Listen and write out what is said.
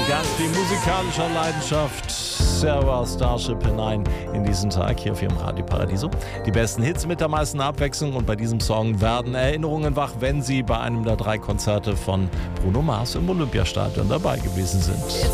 ganz viel musikalischer Leidenschaft. Server Starship hinein in diesen Tag hier auf Ihrem Radio Paradiso. Die besten Hits mit der meisten Abwechslung und bei diesem Song werden Erinnerungen wach, wenn Sie bei einem der 3 Konzerte von Bruno Mars im Olympiastadion dabei gewesen sind.